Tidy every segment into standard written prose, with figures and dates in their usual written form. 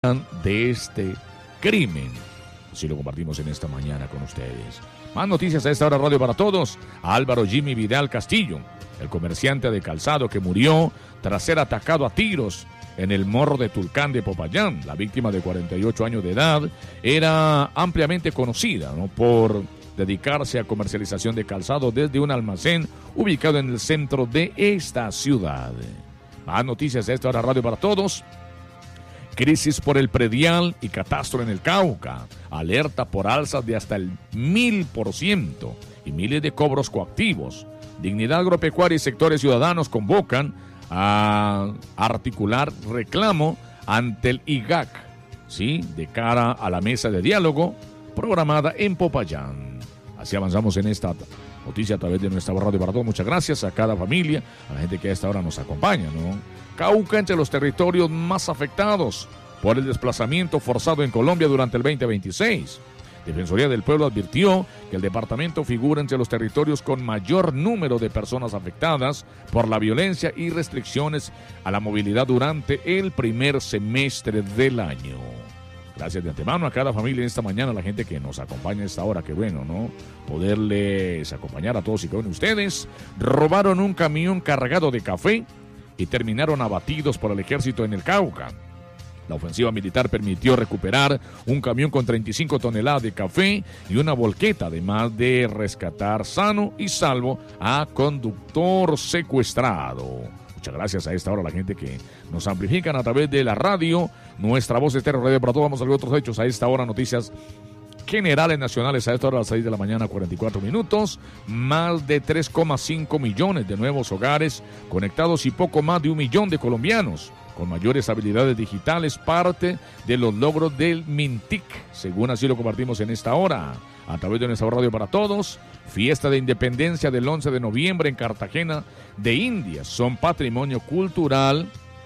de este crimen. Así lo compartimos en esta mañana con ustedes. Más noticias a esta hora, Radio para Todos. Álvaro Jimmy Vidal Castillo, el comerciante de calzado que murió tras ser atacado a tiros en el Morro de Tulcán de Popayán. La víctima, de 48 años de edad, era ampliamente conocida, ¿no?, por dedicarse a comercialización de calzado desde un almacén ubicado en el centro de esta ciudad. Más noticias a esta hora, Radio para Todos. Crisis por el predial y catastro en el Cauca. Alerta por alzas de hasta el 1000% y miles de cobros coactivos. Dignidad Agropecuaria y sectores ciudadanos convocan a articular reclamo ante el IGAC, ¿sí?, de cara a la mesa de diálogo programada en Popayán. Así avanzamos en esta noticia a través de nuestra radio para todos. Muchas gracias a cada familia, a la gente que a esta hora nos acompaña, ¿no? Cauca entre los territorios más afectados por el desplazamiento forzado en Colombia durante el 2026. Defensoría del Pueblo advirtió que el departamento figura entre los territorios con mayor número de personas afectadas por la violencia y restricciones a la movilidad durante el primer semestre del año. Gracias de antemano a cada familia en esta mañana, a la gente que nos acompaña a esta hora. Qué bueno, ¿no?, poderles acompañar a todos y cada uno de ustedes. Robaron un camión cargado de café y terminaron abatidos por el ejército en el Cauca. La ofensiva militar permitió recuperar un camión con 35 toneladas de café y una volqueta, además de rescatar sano y salvo a conductor secuestrado. Muchas gracias a esta hora a la gente que nos amplifican a través de la radio. Nuestra voz estéreo, Radio para Todos. Vamos a ver otros hechos a esta hora. Noticias generales nacionales a esta hora, a las 6 de la mañana, 44 minutos. Más de 3,5 millones de nuevos hogares conectados y poco más de 1 millón de colombianos con mayores habilidades digitales, parte de los logros del MINTIC, según así lo compartimos en esta hora a través de nuestra radio para todos. Fiesta de Independencia del 11 de noviembre en Cartagena de Indias son patrimonio cultural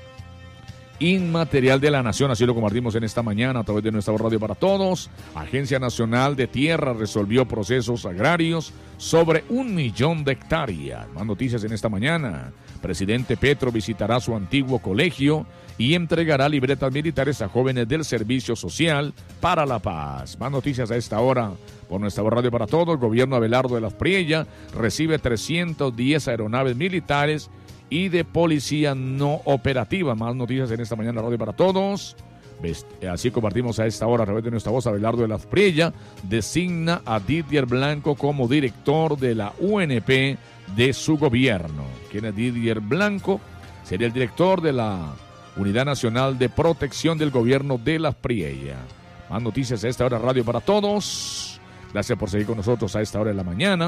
inmaterial de la nación, así lo compartimos en esta mañana a través de nuestra radio para todos. Agencia Nacional de Tierra resolvió procesos agrarios sobre 1 millón de hectáreas. Más noticias en esta mañana. Presidente Petro visitará su antiguo colegio y entregará libretas militares a jóvenes del Servicio Social para la Paz. Más noticias a esta hora por nuestra radio para todos. El gobierno Abelardo de las Priella recibe 310 aeronaves militares y de policía no operativa. Más noticias en esta mañana, Radio para Todos. Así compartimos a esta hora a través de nuestra voz. Abelardo de las Priella designa a Didier Blanco como director de la UNP de su gobierno. ¿Quién es Didier Blanco? Sería el director de la Unidad Nacional de Protección del Gobierno de las Priella. Más noticias a esta hora, Radio para Todos. Gracias por seguir con nosotros a esta hora de la mañana.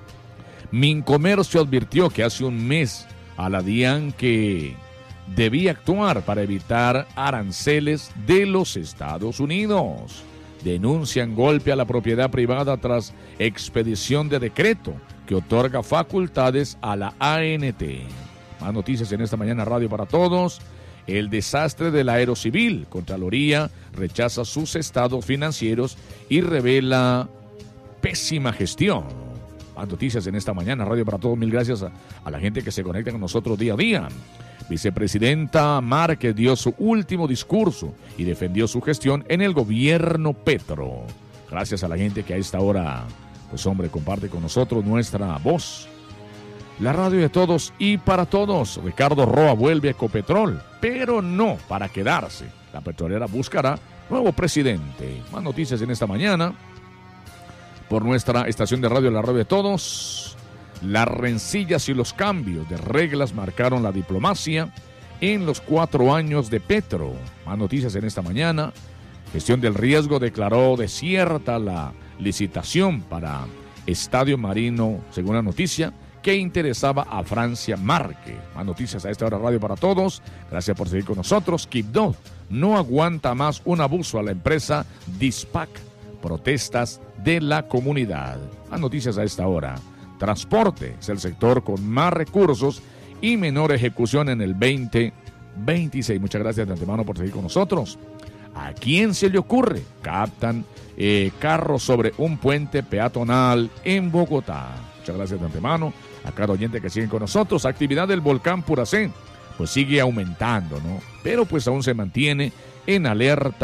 Mincomercio advirtió que hace un mes a la DIAN que debía actuar para evitar aranceles de los Estados Unidos. Denuncian golpe a la propiedad privada tras expedición de decreto que otorga facultades a la ANT. Más noticias en esta mañana, Radio para Todos. El desastre del Aerocivil. Contraloría rechaza sus estados financieros y revela pésima gestión. Más noticias en esta mañana, Radio para Todos. Mil gracias a la gente que se conecta con nosotros día a día. Vicepresidenta Márquez dio su último discurso y defendió su gestión en el gobierno Petro. Gracias a la gente que a esta hora, pues hombre, comparte con nosotros nuestra voz. La radio de todos y para todos. Ricardo Roa vuelve a Ecopetrol, pero no para quedarse. La petrolera buscará nuevo presidente. Más noticias en esta mañana por nuestra estación de radio, la radio de todos. Las rencillas y los cambios de reglas marcaron la diplomacia en los 4 años de Petro. Más noticias en esta mañana. Gestión del riesgo declaró desierta la licitación para Estadio Marino, según la noticia, que interesaba a Francia Márquez. Más noticias a esta hora, Radio para Todos. Gracias por seguir con nosotros. Quibdó no aguanta más un abuso a la empresa Dispac. Protestas de la comunidad. Más noticias a esta hora. Transporte es el sector con más recursos y menor ejecución en el 2026. Muchas gracias de antemano por seguir con nosotros. ¿A quién se le ocurre? Captan carros sobre un puente peatonal en Bogotá. Muchas gracias de antemano a cada oyente que sigue con nosotros. Actividad del volcán Puracé, pues sigue aumentando, ¿no? Pero pues aún se mantiene en alerta